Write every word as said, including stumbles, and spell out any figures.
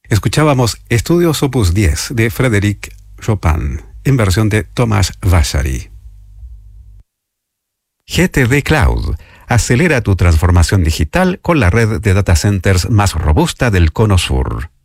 Escuchábamos Estudios Opus diez de Frédéric Chopin, en versión de Thomas Vasari. G T D Cloud. Acelera tu transformación digital con la red de data centers más robusta del Cono Sur.